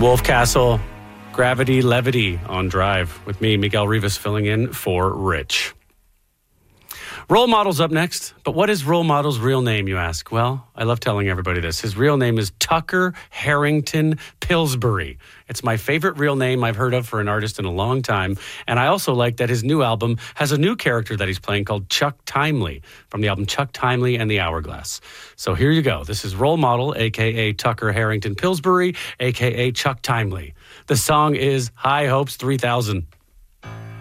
Wolf Castle, Gravity Levity on Drive with me, Miguel Rivas, filling in for Rich. Role Model's up next, but what is Role Model's real name, you ask? Well, I love telling everybody this. His real name is Tucker Harrington Pillsbury. It's my favorite real name I've heard of for an artist in a long time, and I also like that his new album has a new character that he's playing called Chuck Timely from the album Chuck Timely and the Hourglass. So here you go. This is Role Model, a.k.a. Tucker Harrington Pillsbury, a.k.a. Chuck Timely. The song is High Hopes 3000.